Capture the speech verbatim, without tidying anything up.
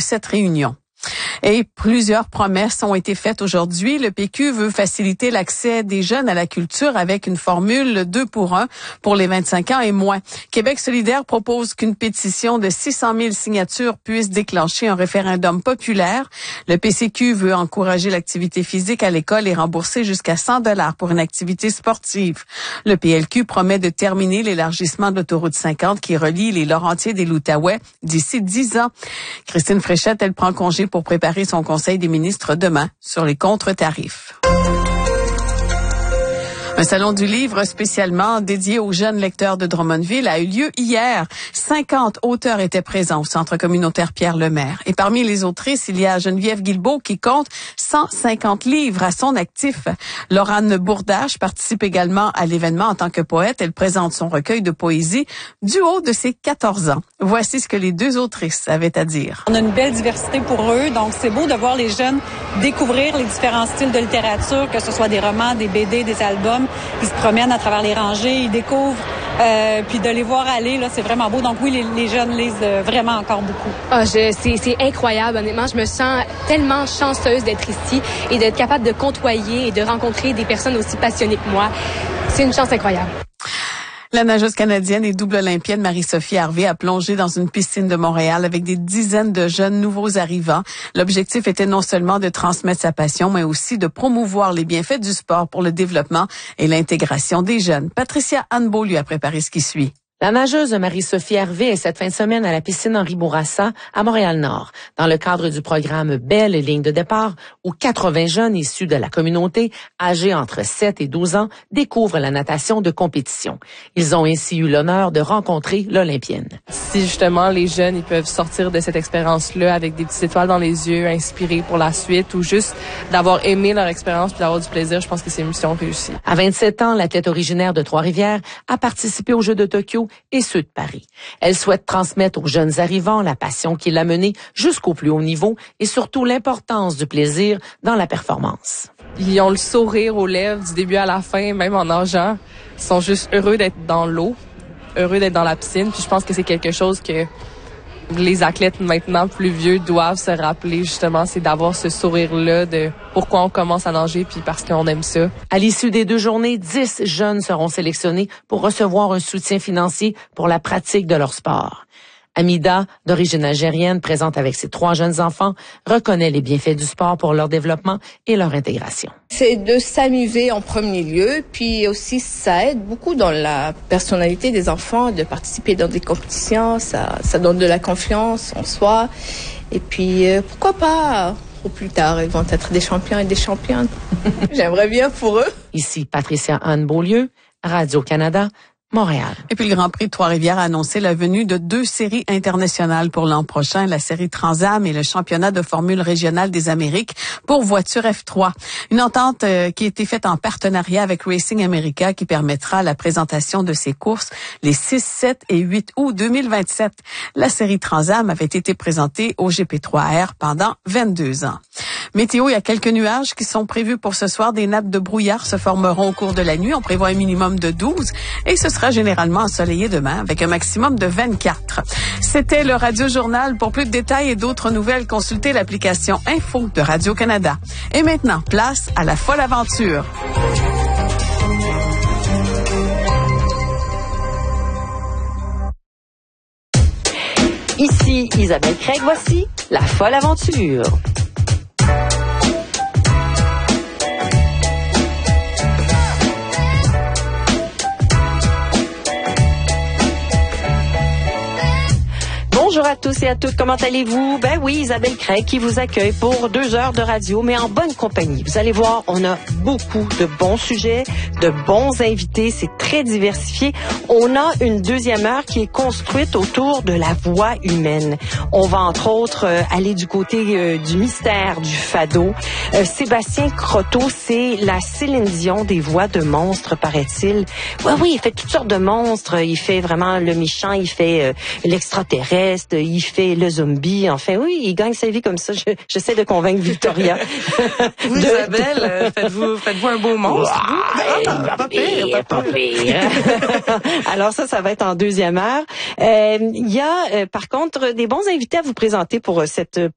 cette réunion. Et plusieurs promesses ont été faites aujourd'hui. Le P Q veut faciliter l'accès des jeunes à la culture avec une formule deux pour un pour les vingt-cinq ans et moins. Québec solidaire propose qu'une pétition de six cent mille signatures puisse déclencher un référendum populaire. Le P C Q veut encourager l'activité physique à l'école et rembourser jusqu'à cent dollars pour une activité sportive. Le P L Q promet de terminer l'élargissement de l'autoroute cinquante qui relie les Laurentides et l'Outaouais d'ici dix ans. Christine Fréchette, elle prend congé pour préparer son conseil des ministres demain sur les contre-tarifs. Un salon du livre spécialement dédié aux jeunes lecteurs de Drummondville a eu lieu hier. cinquante auteurs étaient présents au centre communautaire Pierre-Lemaire. Et parmi les autrices, il y a Geneviève Guilbeault qui compte cent cinquante livres à son actif. Laurane Bourdache participe également à l'événement en tant que poète. Elle présente son recueil de poésie du haut de ses quatorze ans. Voici ce que les deux autrices avaient à dire. On a une belle diversité pour eux, donc c'est beau de voir les jeunes découvrir les différents styles de littérature, que ce soit des romans, des B D, des albums. Ils se promènent à travers les rangées, ils découvrent, euh, puis de les voir aller, là, c'est vraiment beau. Donc oui, les, les jeunes lisent euh, vraiment encore beaucoup. Oh, je, c'est, c'est incroyable, honnêtement. Je me sens tellement chanceuse d'être ici et d'être capable de côtoyer et de rencontrer des personnes aussi passionnées que moi. C'est une chance incroyable. La nageuse canadienne et double olympienne Marie-Sophie Harvey a plongé dans une piscine de Montréal avec des dizaines de jeunes nouveaux arrivants. L'objectif était non seulement de transmettre sa passion, mais aussi de promouvoir les bienfaits du sport pour le développement et l'intégration des jeunes. Patricia Annebeau lui a préparé ce qui suit. La nageuse Marie-Sophie Harvey est cette fin de semaine à la piscine Henri Bourassa à Montréal-Nord, dans le cadre du programme Belle ligne de départ, où quatre-vingts jeunes issus de la communauté, âgés entre sept et douze ans, découvrent la natation de compétition. Ils ont ainsi eu l'honneur de rencontrer l'Olympienne. Si justement les jeunes ils peuvent sortir de cette expérience-là avec des petites étoiles dans les yeux, inspirés pour la suite, ou juste d'avoir aimé leur expérience puis d'avoir du plaisir, je pense que c'est une mission réussie. À vingt-sept ans, l'athlète originaire de Trois-Rivières a participé aux Jeux de Tokyo et ceux de Paris. Elle souhaite transmettre aux jeunes arrivants la passion qui l'a menée jusqu'au plus haut niveau et surtout l'importance du plaisir dans la performance. Ils ont le sourire aux lèvres du début à la fin, même en nageant. Ils sont juste heureux d'être dans l'eau, heureux d'être dans la piscine. Puis je pense que c'est quelque chose que les athlètes maintenant plus vieux doivent se rappeler justement, c'est d'avoir ce sourire-là de pourquoi on commence à nager puis parce qu'on aime ça. À l'issue des deux journées, dix jeunes seront sélectionnés pour recevoir un soutien financier pour la pratique de leur sport. Amida, d'origine algérienne, présente avec ses trois jeunes enfants, reconnaît les bienfaits du sport pour leur développement et leur intégration. C'est de s'amuser en premier lieu, puis aussi ça aide beaucoup dans la personnalité des enfants de participer dans des compétitions, ça, ça donne de la confiance en soi. Et puis euh, pourquoi pas, au plus tard, ils vont être des champions et des championnes. J'aimerais bien pour eux. Ici Patricia Anne-Beaulieu, Radio-Canada, Montréal. Et puis le Grand Prix de Trois-Rivières a annoncé la venue de deux séries internationales pour l'an prochain, la série Trans-Am et le championnat de Formule régionale des Amériques pour voitures F trois. Une entente euh, qui a été faite en partenariat avec Racing America qui permettra la présentation de ces courses les six, sept et huit août deux mille vingt-sept. La série Trans-Am avait été présentée au G P trois R pendant vingt-deux ans. Météo, il y a quelques nuages qui sont prévus pour ce soir. Des nappes de brouillard se formeront au cours de la nuit. On prévoit un minimum de douze et ce sera généralement ensoleillé demain avec un maximum de vingt-quatre. C'était le Radio Journal. Pour plus de détails et d'autres nouvelles, consultez l'application Info de Radio-Canada. Et maintenant, place à la folle aventure. Ici Isabelle Craig, voici la folle aventure. Bonjour à tous et à toutes, comment allez-vous? Ben oui, Isabelle Craig qui vous accueille pour deux heures de radio, mais en bonne compagnie. Vous allez voir, on a beaucoup de bons sujets, de bons invités, c'est très diversifié. On a une deuxième heure qui est construite autour de la voix humaine. On va entre autres euh, aller du côté euh, du mystère du fado. Euh, Sébastien Croteau, c'est la Céline Dion des voix de monstres, paraît-il. Oui, oui, il fait toutes sortes de monstres. Il fait vraiment le méchant, il fait euh, l'extraterrestre, il fait le zombie. Enfin, oui, il gagne sa vie comme ça. Je, j'essaie de convaincre Victoria. Vous, de, Isabelle, de... Euh, faites-vous, faites-vous un beau monstre? Ouais, ah, pas pire, pas pire. Alors ça, ça va être en deuxième heure. Euh, il y a, euh, par contre, des bons invités à vous présenter pour cette